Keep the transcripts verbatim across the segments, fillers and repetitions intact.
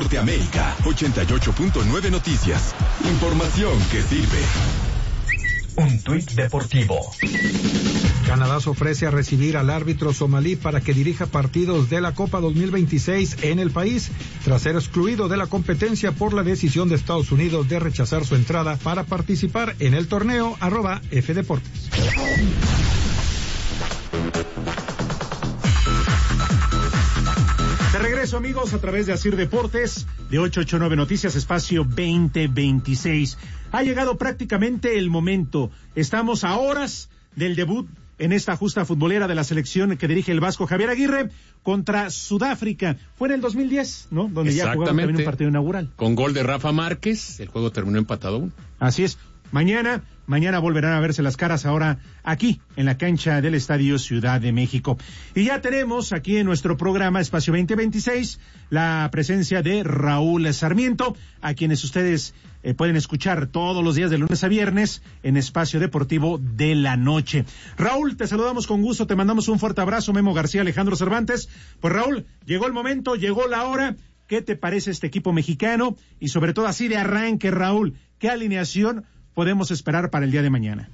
Norteamérica, ochenta y ocho punto nueve Noticias. Información que sirve. Un tuit deportivo. Canadá se ofrece a recibir al árbitro somalí para que dirija partidos de la Copa dos mil veintiséis en el país, tras ser excluido de la competencia por la decisión de Estados Unidos de rechazar su entrada para participar en el torneo. Arroba F Deportes. De regreso, amigos, a través de Asir Deportes, de ochocientos ochenta y nueve Noticias, espacio veinte veintiséis. Ha llegado prácticamente el momento. Estamos a horas del debut en esta justa futbolera de la selección que dirige el vasco Javier Aguirre contra Sudáfrica. Fue en el dos mil diez, ¿no? Donde ya jugaron también un partido inaugural. Con gol de Rafa Márquez, el juego terminó empatado uno. Así es. Mañana, mañana volverán a verse las caras ahora aquí, en la cancha del Estadio Ciudad de México. Y ya tenemos aquí en nuestro programa Espacio veinte veintiséis la presencia de Raúl Sarmiento, a quienes ustedes eh, pueden escuchar todos los días de lunes a viernes en Espacio Deportivo de la Noche. Raúl, te saludamos con gusto, te mandamos un fuerte abrazo, Memo García, Alejandro Cervantes. Pues Raúl, llegó el momento, llegó la hora. ¿Qué te parece este equipo mexicano? Y sobre todo así de arranque, Raúl, ¿qué alineación podemos esperar para el día de mañana?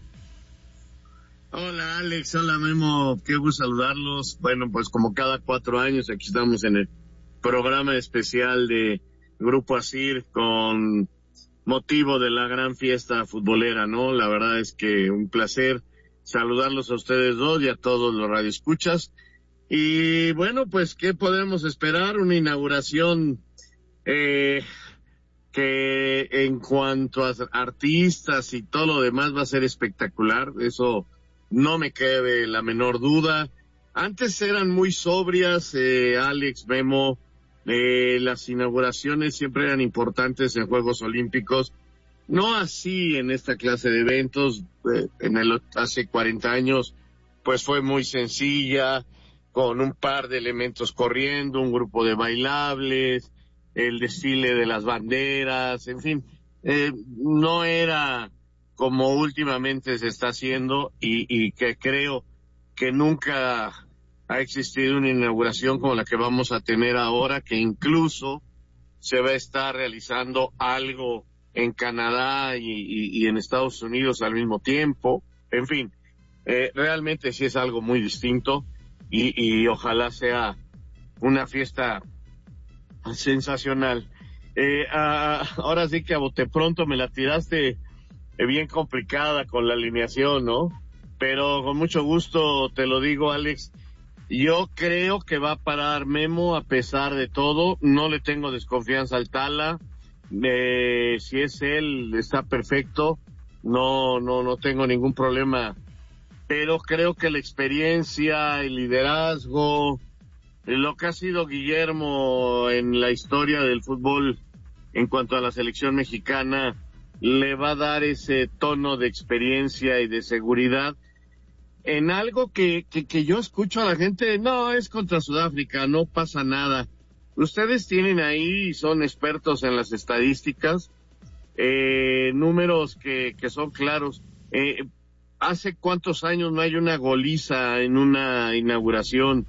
Hola Alex, hola Memo, qué gusto saludarlos. Bueno, pues como cada cuatro años aquí estamos en el programa especial de Grupo Asir con motivo de la gran fiesta futbolera, ¿no? La verdad es que un placer saludarlos a ustedes dos y a todos los radioescuchas. Y bueno, pues ¿qué podemos esperar? Una inauguración eh que en cuanto a artistas y todo lo demás va a ser espectacular, eso no me cabe la menor duda. Antes eran muy sobrias, eh, Alex, Memo, eh, las inauguraciones siempre eran importantes en Juegos Olímpicos, no así en esta clase de eventos. Eh, en el hace cuarenta años pues fue muy sencilla, con un par de elementos corriendo, un grupo de bailables, el desfile de las banderas, en fin, eh, no era como últimamente se está haciendo y, y que creo que nunca ha existido una inauguración como la que vamos a tener ahora, que incluso se va a estar realizando algo en Canadá y, y, y en Estados Unidos al mismo tiempo. En fin, eh, realmente sí es algo muy distinto y, y ojalá sea una fiesta sensacional. Eh, ah, ahora sí que a bote pronto me la tiraste eh, bien complicada con la alineación, ¿no? Pero con mucho gusto te lo digo, Alex. Yo creo que va a parar Memo a pesar de todo. No le tengo desconfianza al Tala. Eh, si es él, está perfecto. No, no, no tengo ningún problema. Pero creo que la experiencia, el liderazgo, lo que ha sido Guillermo en la historia del fútbol en cuanto a la selección mexicana, le va a dar ese tono de experiencia y de seguridad en algo que, que, que yo escucho a la gente. No, es contra Sudáfrica, no pasa nada. Ustedes tienen ahí, son expertos en las estadísticas, eh, números que, que son claros. Eh, ¿Hace cuántos años no hay una goliza en una inauguración?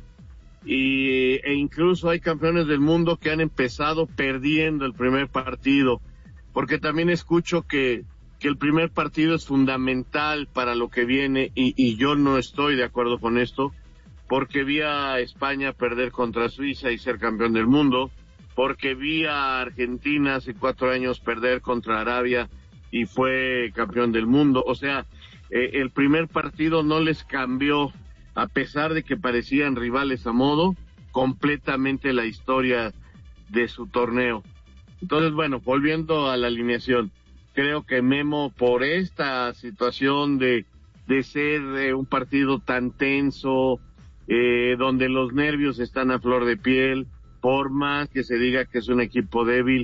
Y, e incluso hay campeones del mundo que han empezado perdiendo el primer partido, porque también escucho que, que el primer partido es fundamental para lo que viene y, y yo no estoy de acuerdo con esto, porque vi a España perder contra Suiza y ser campeón del mundo, porque vi a Argentina hace cuatro años perder contra Arabia y fue campeón del mundo. O sea, eh, el primer partido no les cambió, a pesar de que parecían rivales a modo, completamente la historia de su torneo. Entonces, bueno, volviendo a la alineación, creo que Memo, por esta situación de, de ser eh, un partido tan tenso, eh, donde los nervios están a flor de piel, por más que se diga que es un equipo débil,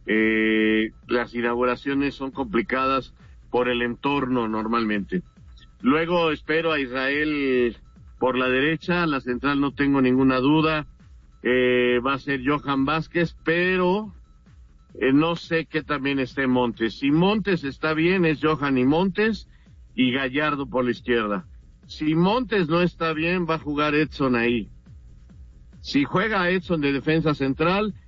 eh, las inauguraciones son complicadas por el entorno normalmente. Luego espero a Israel por la derecha, la central no tengo ninguna duda, eh, va a ser Johan Vázquez, pero eh, no sé qué también esté Montes. Si Montes está bien, es Johan y Montes, y Gallardo por la izquierda. Si Montes no está bien, va a jugar Edson ahí. Si juega Edson de defensa central,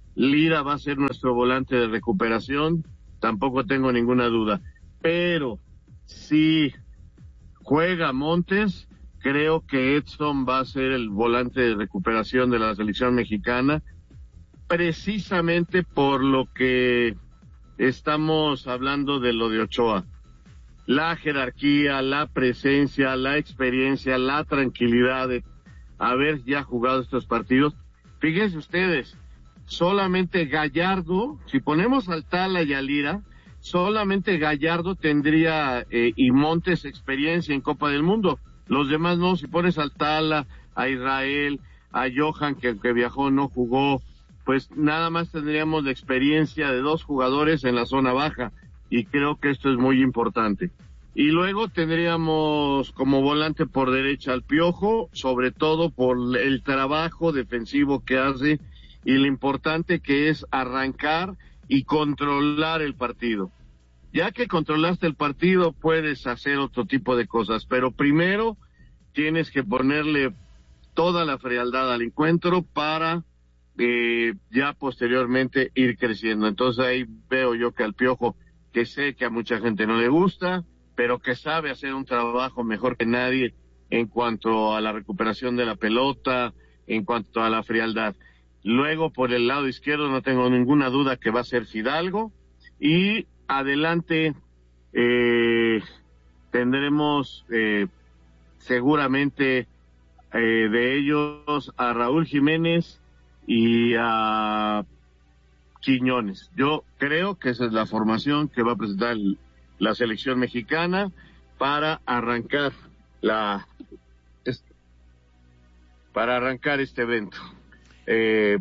Lira va a ser nuestro volante de recuperación, tampoco tengo ninguna duda. Pero si juega Montes, creo que Edson va a ser el volante de recuperación de la selección mexicana, precisamente por lo que estamos hablando de lo de Ochoa. La jerarquía, la presencia, la experiencia, la tranquilidad de haber ya jugado estos partidos. Fíjense ustedes, solamente Gallardo, si ponemos al Tala y a Lira, solamente Gallardo tendría eh, y Montes experiencia en Copa del Mundo. Los demás no. Si pones al Tala, a Israel, a Johan, que aunque viajó no jugó, pues nada más tendríamos la experiencia de dos jugadores en la zona baja, y creo que esto es muy importante. Y luego tendríamos como volante por derecha al Piojo, sobre todo por el trabajo defensivo que hace y lo importante que es arrancar y controlar el partido. Ya que controlaste el partido, puedes hacer otro tipo de cosas, pero primero tienes que ponerle toda la frialdad al encuentro para eh, ya posteriormente ir creciendo. Entonces ahí veo yo que al Piojo, que sé que a mucha gente no le gusta, pero que sabe hacer un trabajo mejor que nadie en cuanto a la recuperación de la pelota, en cuanto a la frialdad. Luego, por el lado izquierdo, no tengo ninguna duda que va a ser Fidalgo. Y adelante eh, tendremos eh, seguramente eh, de ellos a Raúl Jiménez y a Quiñones. Yo creo que esa es la formación que va a presentar el, la selección mexicana para arrancar la este, para arrancar este evento. Eh,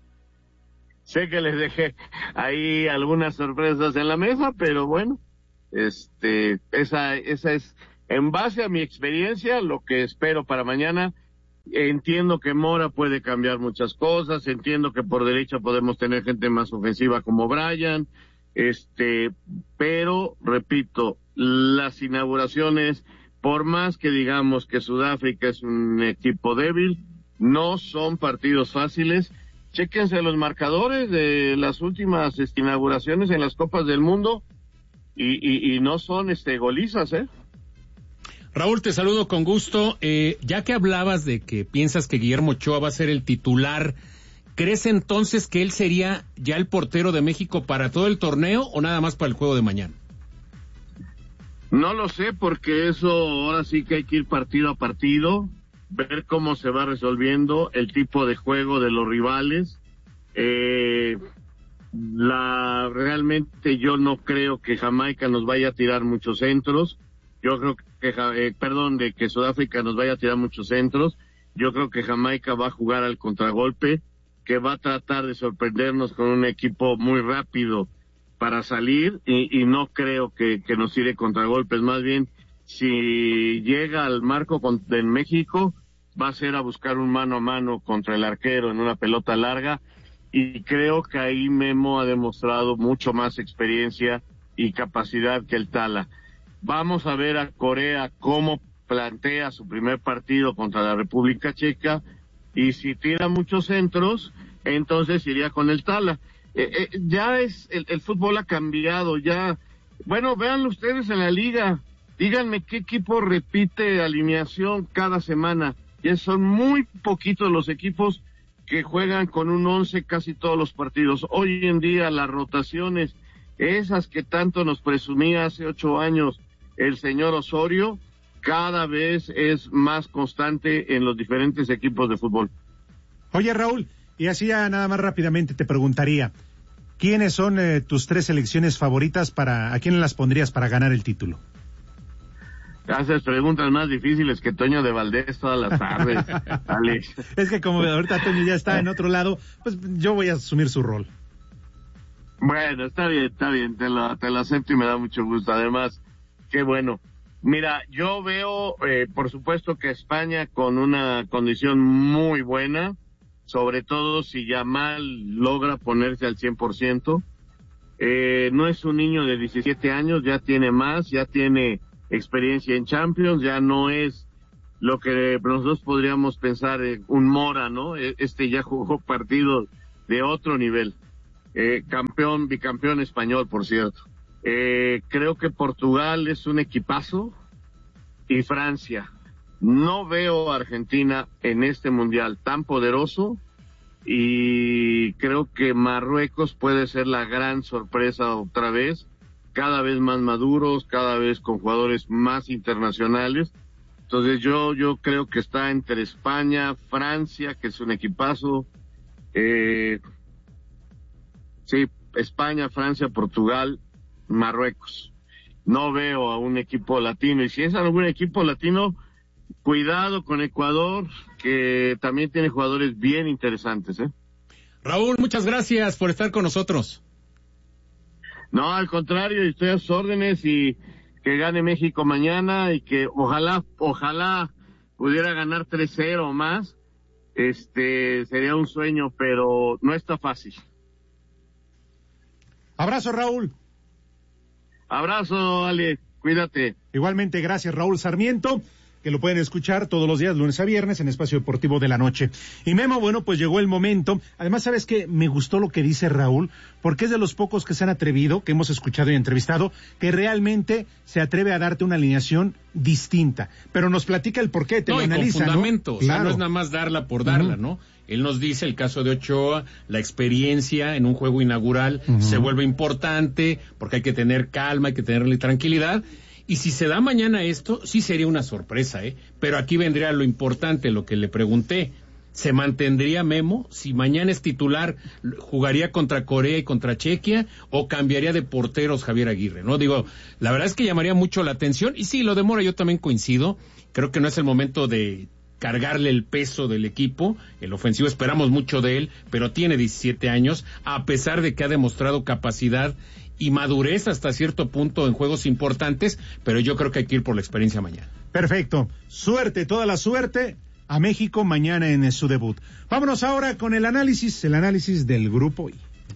sé que les dejé ahí algunas sorpresas en la mesa, pero bueno, este, esa, esa es, en base a mi experiencia, lo que espero para mañana. Entiendo que Mora puede cambiar muchas cosas, entiendo que por derecha podemos tener gente más ofensiva como Brian, este, pero, repito, las inauguraciones, por más que digamos que Sudáfrica es un equipo débil, no son partidos fáciles. Chéquense los marcadores de las últimas inauguraciones en las Copas del Mundo y, y, y no son este golizas, ¿eh? Raúl, te saludo con gusto. Eh, ya que hablabas de que piensas que Guillermo Ochoa va a ser el titular, ¿crees entonces que él sería ya el portero de México para todo el torneo o nada más para el juego de mañana? No lo sé, porque eso ahora sí que hay que ir partido a partido, ver cómo se va resolviendo el tipo de juego de los rivales. Eh, la realmente yo no creo que Jamaica nos vaya a tirar muchos centros. Yo creo que, eh, perdón, de que Sudáfrica nos vaya a tirar muchos centros. Yo creo que Jamaica va a jugar al contragolpe, que va a tratar de sorprendernos con un equipo muy rápido para salir, y, y no creo que, que nos tire contragolpes. Más bien, si llega al marco con, de México, va a ser a buscar un mano a mano contra el arquero en una pelota larga, y creo que ahí Memo ha demostrado mucho más experiencia y capacidad que el Tala. Vamos a ver a Corea cómo plantea su primer partido contra la República Checa, y si tira muchos centros, entonces iría con el Tala. Eh, eh, ya es, el, el fútbol ha cambiado, ya, bueno, véanlo ustedes en la liga, díganme qué equipo repite alineación cada semana. Ya son muy poquitos los equipos que juegan con un once casi todos los partidos. Hoy en día las rotaciones, esas que tanto nos presumía hace ocho años el señor Osorio, cada vez es más constante en los diferentes equipos de fútbol. Oye, Raúl, y así ya nada más rápidamente te preguntaría, ¿quiénes son eh, tus tres selecciones favoritas para, a quién las pondrías para ganar el título? Haces preguntas más difíciles que Toño de Valdés todas las tardes, Alex. Es que como ahorita Toño ya está en otro lado, pues yo voy a asumir su rol. Bueno, está bien, está bien, te lo, te lo acepto y me da mucho gusto. Además, qué bueno. Mira, yo veo, eh, por supuesto que España con una condición muy buena, sobre todo si Yamal logra ponerse al cien por ciento. Eh, no es un niño de diecisiete años, ya tiene más, ya tiene experiencia en Champions, ya no es lo que nosotros podríamos pensar en un Mora, ¿no? Este ya jugó partidos de otro nivel. Eh, campeón, bicampeón español, por cierto. Eh, creo que Portugal es un equipazo y Francia. No veo a Argentina en este mundial tan poderoso y creo que Marruecos puede ser la gran sorpresa otra vez, cada vez más maduros, cada vez con jugadores más internacionales. Entonces yo yo creo que está entre España, Francia, que es un equipazo, eh, sí, España, Francia, Portugal, Marruecos. No veo a un equipo latino, y si es algún equipo latino, cuidado con Ecuador, que también tiene jugadores bien interesantes, ¿eh? Raúl, muchas gracias por estar con nosotros. No, al contrario, estoy a sus órdenes y que gane México mañana y que ojalá, ojalá pudiera ganar tres cero o más. Este, sería un sueño, pero no está fácil. Abrazo, Raúl. Abrazo, Ale, cuídate. Igualmente, gracias, Raúl Sarmiento, que lo pueden escuchar todos los días, lunes a viernes, en Espacio Deportivo de la Noche. Y Memo, bueno, pues llegó el momento. Además, ¿sabes qué? Me gustó lo que dice Raúl, porque es de los pocos que se han atrevido, que hemos escuchado y entrevistado, que realmente se atreve a darte una alineación distinta. Pero nos platica el porqué, te no, lo y analiza, con fundamento, ¿no? O sea, Claro. no es nada más darla por darla, uh-huh. ¿no? Él nos dice el caso de Ochoa, la experiencia en un juego inaugural uh-huh. se vuelve importante, porque hay que tener calma, hay que tenerle tranquilidad. Y si se da mañana esto, sí sería una sorpresa, ¿eh? Pero aquí vendría lo importante, lo que le pregunté. ¿Se mantendría Memo? Si mañana es titular, ¿jugaría contra Corea y contra Chequia? ¿O cambiaría de porteros Javier Aguirre? No, digo, la verdad es que llamaría mucho la atención. Y sí, lo de Mora yo también coincido. Creo que no es el momento de cargarle el peso del equipo. El ofensivo esperamos mucho de él, pero tiene diecisiete años, a pesar de que ha demostrado capacidad y madurez hasta cierto punto en juegos importantes, pero yo creo que hay que ir por la experiencia mañana. Perfecto. Suerte, toda la suerte a México mañana en su debut. Vámonos ahora con el análisis, el análisis del Grupo I.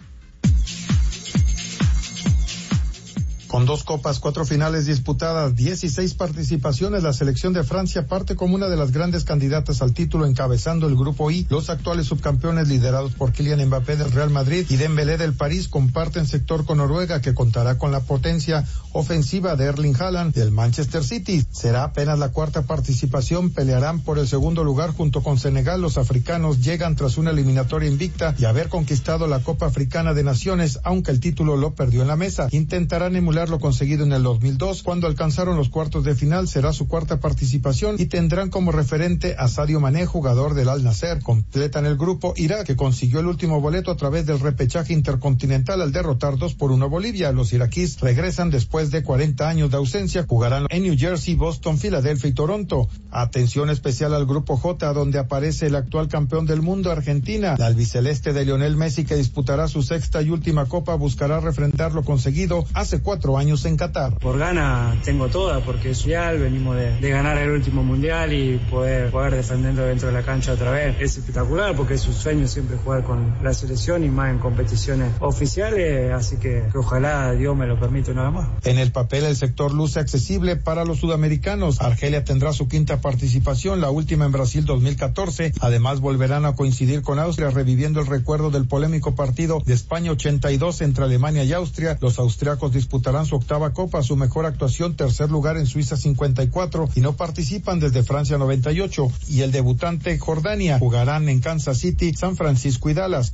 Con dos copas, cuatro finales disputadas, dieciséis participaciones, la selección de Francia parte como una de las grandes candidatas al título encabezando el Grupo I. Los actuales subcampeones liderados por Kylian Mbappé del Real Madrid y Dembélé del París comparten sector con Noruega, que contará con la potencia ofensiva de Erling Haaland del Manchester City. Será apenas la cuarta participación, pelearán por el segundo lugar junto con Senegal. Los africanos llegan tras una eliminatoria invicta y haber conquistado la Copa Africana de Naciones, aunque el título lo perdió en la mesa. Intentarán emular lo conseguido en el dos mil dos, cuando alcanzaron los cuartos de final. Será su cuarta participación y tendrán como referente a Sadio Mané, jugador del Al Nassr. Completan el grupo Irak, que consiguió el último boleto a través del repechaje intercontinental al derrotar dos por uno a Bolivia. Los iraquíes regresan después de cuarenta años de ausencia. Jugarán en New Jersey, Boston, Filadelfia y Toronto. Atención especial al grupo J, donde aparece el actual campeón del mundo, Argentina. La albiceleste de Lionel Messi, que disputará su sexta y última copa, buscará refrendar lo conseguido hace cuatro años en Qatar. Por gana tengo toda, porque es mundial, venimos de, de ganar el último mundial y poder, poder defenderlo dentro de la cancha otra vez. Es espectacular porque es un sueño siempre jugar con la selección y más en competiciones oficiales, así que, que ojalá Dios me lo permita nada más. En el papel el sector luce accesible para los sudamericanos. Argelia tendrá su quinta participación, la última en Brasil dos mil catorce. Además volverán a coincidir con Austria, reviviendo el recuerdo del polémico partido de España ochenta y dos entre Alemania y Austria. Los austriacos disputarán su octava copa, su mejor actuación, tercer lugar en Suiza cincuenta y cuatro, y no participan desde Francia noventa y ocho. Y el debutante Jordania jugarán en Kansas City, San Francisco y Dallas.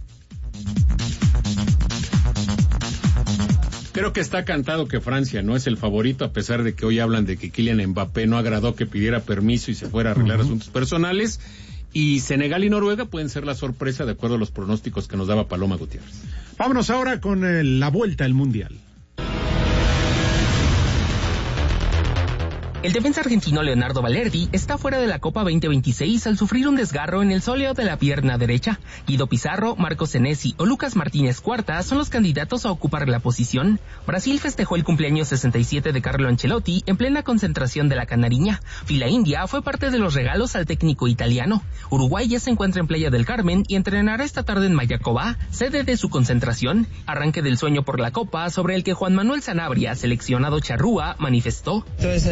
Creo que está cantado que Francia no es el favorito, a pesar de que hoy hablan de que Kylian Mbappé no agradó que pidiera permiso y se fuera a arreglar uh-huh. asuntos personales. Y Senegal y Noruega pueden ser la sorpresa, de acuerdo a los pronósticos que nos daba Paloma Gutiérrez. Vámonos ahora con eh, la vuelta al Mundial. El defensa argentino Leonardo Balerdi está fuera de la Copa veinte veintiséis al sufrir un desgarro en el sóleo de la pierna derecha. Guido Pizarro, Marco Senesi o Lucas Martínez Cuarta son los candidatos a ocupar la posición. Brasil festejó el cumpleaños sesenta y siete de Carlo Ancelotti en plena concentración de la Canariña. Fila India fue parte de los regalos al técnico italiano. Uruguay ya se encuentra en Playa del Carmen y entrenará esta tarde en Mayacobá, sede de su concentración. Arranque del sueño por la Copa, sobre el que Juan Manuel Sanabria, seleccionado charrúa, manifestó. Toda esa ilusión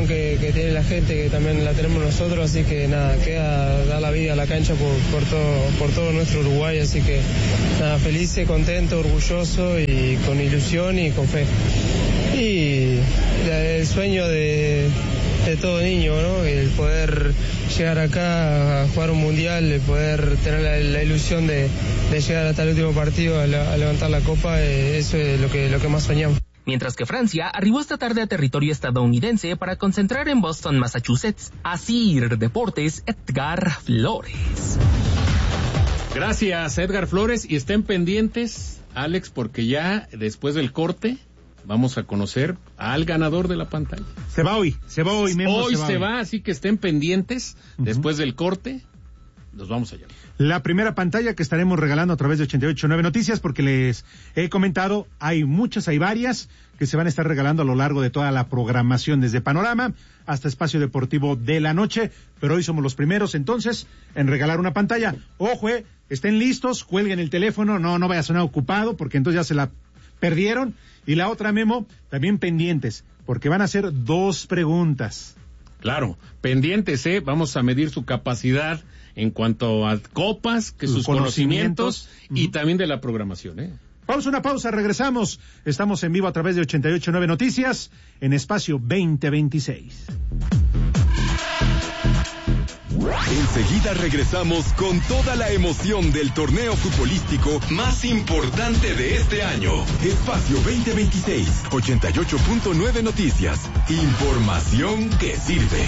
ilusión que, que tiene la gente, que también la tenemos nosotros, así que nada, queda dar la vida a la cancha por, por, todo, por todo nuestro Uruguay, así que nada, feliz, contento, orgulloso y con ilusión y con fe. Y el sueño de, de todo niño, ¿no? El poder llegar acá a jugar un mundial, el poder tener la, la ilusión de, de llegar hasta el último partido a, la, a levantar la copa, eh, eso es lo que, lo que más soñamos. Mientras que Francia arribó esta tarde a territorio estadounidense para concentrar en Boston, Massachusetts. Asir Deportes, Edgar Flores. Gracias, Edgar Flores, y estén pendientes, Alex, porque ya después del corte vamos a conocer al ganador de la pantalla. Se va hoy, se va hoy, Memo, Hoy se va, se hoy. va, así que estén pendientes. Uh-huh. Después del corte, los vamos a llamar. La primera pantalla que estaremos regalando a través de ochenta y ocho punto nueve Noticias, porque les he comentado, hay muchas, hay varias que se van a estar regalando a lo largo de toda la programación, desde Panorama hasta Espacio Deportivo de la Noche, pero hoy somos los primeros entonces en regalar una pantalla. Ojo, eh, estén listos, cuelguen el teléfono, no, no vaya a sonar ocupado, porque entonces ya se la perdieron. Y la otra, Memo, también pendientes, porque van a hacer dos preguntas. Claro, pendientes, ¿eh? Vamos a medir su capacidad en cuanto a copas, que sus, sus conocimientos, conocimientos y uh-huh. también de la programación, ¿eh? Vamos a una pausa, regresamos. Estamos en vivo a través de ochenta y ocho punto nueve Noticias en Espacio veinte veintiséis. Enseguida regresamos con toda la emoción del torneo futbolístico más importante de este año. Espacio veinte veintiséis, ochenta y ocho punto nueve Noticias. Información que sirve.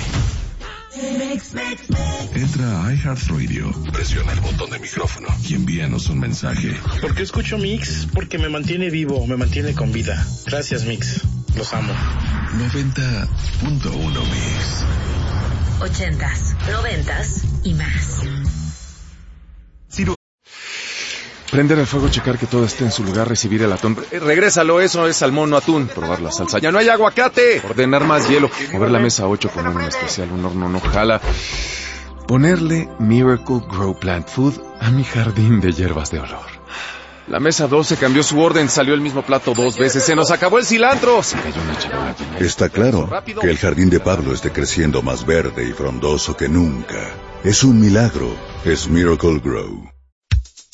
Entra a iHeartRadio, presiona el botón de micrófono y envíanos un mensaje. ¿Por qué escucho Mix? Porque me mantiene vivo, me mantiene con vida. Gracias, Mix. Los amo. noventa punto uno Mix. Ochentas, noventas y más. Ciro. Prender el fuego, checar que todo esté en su lugar, recibir el atún. Eh, regrésalo, eso es salmón, no atún. Probar la salsa. ¡Ya no hay aguacate! Ordenar más hielo. Mover la mesa ocho con un especial, un horno no jala. Ponerle Miracle Grow Plant Food a mi jardín de hierbas de olor. La mesa doce cambió su orden, salió el mismo plato dos veces, se nos acabó el cilantro. Se cayó una charola. Está claro que el jardín de Pablo esté creciendo más verde y frondoso que nunca. Es un milagro, es Miracle Grow.